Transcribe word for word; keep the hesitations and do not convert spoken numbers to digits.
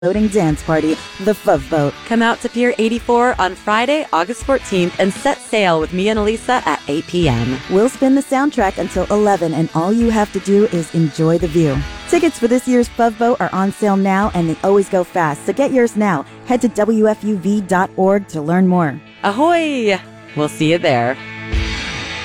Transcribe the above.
Floating dance party, the Fove Boat. Come out to Pier eighty-four on Friday, August fourteenth, and set sail with me and Elisa at eight p.m. We'll spin the soundtrack until eleven, and all you have to do is enjoy the view. Tickets for this year's Fove Boat are on sale now, and they always go fast, so get yours now. Head to W F U V dot org to learn more. Ahoy! We'll see you there.